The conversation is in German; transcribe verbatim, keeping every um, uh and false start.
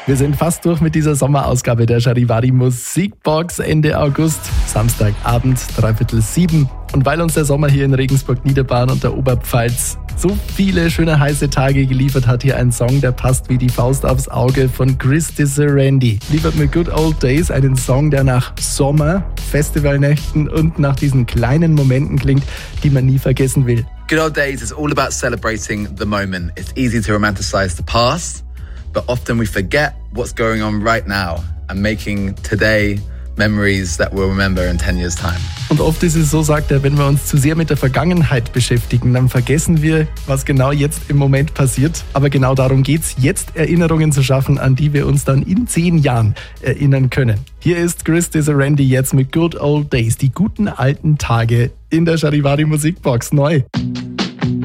Wir sind fast durch mit dieser Sommerausgabe der Charivari Musikbox Ende August, Samstagabend, dreiviertel sieben. Und weil uns der Sommer hier in Regensburg, Niederbayern und der Oberpfalz so viele schöne heiße Tage geliefert hat, hier ein Song, der passt wie die Faust aufs Auge von Chris Diserendi. Liefert mir Good Old Days, einen Song, der nach Sommer, Festivalnächten und nach diesen kleinen Momenten klingt, die man nie vergessen will. Good Old Days is all about celebrating the moment. It's easy to romanticize the past, but often we forget what's going on right now and making today memories that we'll remember in ten years time. Und oft ist es so, sagt er, wenn wir uns zu sehr mit der Vergangenheit beschäftigen, dann vergessen wir, was genau jetzt im Moment passiert. Aber genau darum geht's, jetzt Erinnerungen zu schaffen, an die wir uns dann in zehn Jahren erinnern können. Hier ist Chris Diserendi jetzt mit Good Old Days, die guten alten Tage in der Charivari Musikbox neu.